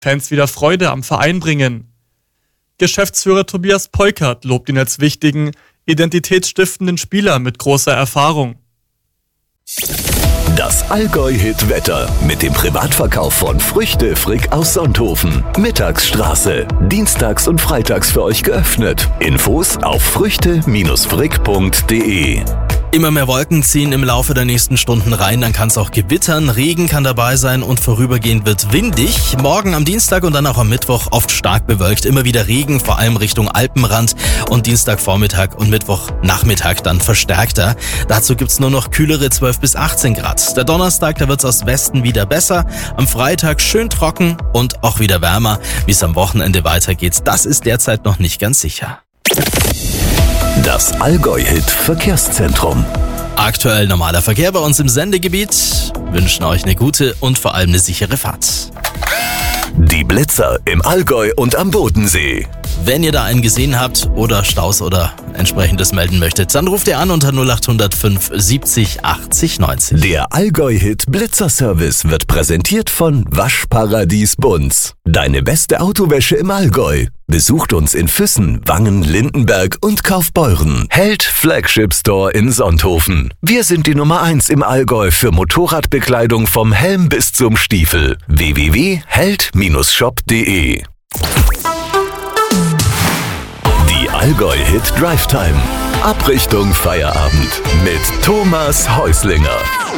Fans wieder Freude am Verein bringen. Geschäftsführer Tobias Peukert lobt ihn als wichtigen, identitätsstiftenden Spieler mit großer Erfahrung. Das Allgäu-Hit-Wetter mit dem Privatverkauf von Früchte Frick aus Sonthofen. Mittagsstraße. Dienstags und freitags für euch geöffnet. Infos auf früchte-frick.de. Immer mehr Wolken ziehen im Laufe der nächsten Stunden rein, dann kann es auch gewittern, Regen kann dabei sein und vorübergehend wird windig. Morgen am Dienstag und dann auch am Mittwoch oft stark bewölkt, immer wieder Regen, vor allem Richtung Alpenrand und Dienstagvormittag und Mittwochnachmittag dann verstärkter. Dazu gibt's nur noch kühlere 12 bis 18 Grad. Der Donnerstag, da wird's aus Westen wieder besser, am Freitag schön trocken und auch wieder wärmer. Wie es am Wochenende weitergeht, das ist derzeit noch nicht ganz sicher. Das Allgäu-Hit-Verkehrszentrum. Aktuell normaler Verkehr bei uns im Sendegebiet. Wünschen euch eine gute und vor allem eine sichere Fahrt. Die Blitzer im Allgäu und am Bodensee. Wenn ihr da einen gesehen habt oder Staus oder entsprechendes melden möchtet, dann ruft ihr an unter 0800 570 80 90. Der Allgäu-Hit Blitzer-Service wird präsentiert von Waschparadies Bunz. Deine beste Autowäsche im Allgäu. Besucht uns in Füssen, Wangen, Lindenberg und Kaufbeuren. Held Flagship Store in Sonthofen. Wir sind die Nummer 1 im Allgäu für Motorradbekleidung vom Helm bis zum Stiefel. www.held-shop.de. Die Allgäu-Hit Drive Time. Abrichtung Feierabend mit Thomas Häuslinger.